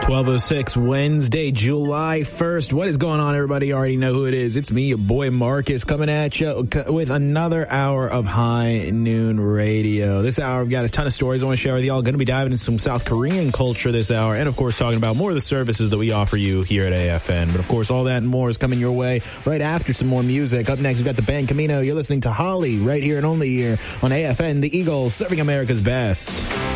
12:06 Wednesday, July 1st. What is going on, everybody? You already know who it is. It's me, your boy Marcus, coming at you with another hour of High Noon Radio. This hour, we've got a ton of stories I want to share with y'all. Going to be diving into some South Korean culture this hour, and of course, talking about more of the services that we offer you here at AFN. But of course, all that and more is coming your way right after some more music. Up next, we've got the band Camino. You're listening to Holly right here and only here on AFN, the Eagles, serving America's best.